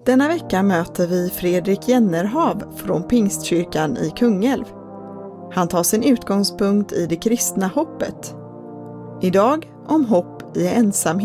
Denna vecka möter vi Fredrik Jennerhav från Pingstkyrkan i Kungälv. Han tar sin utgångspunkt i det kristna hoppet. Idag om hopp i ensamhet.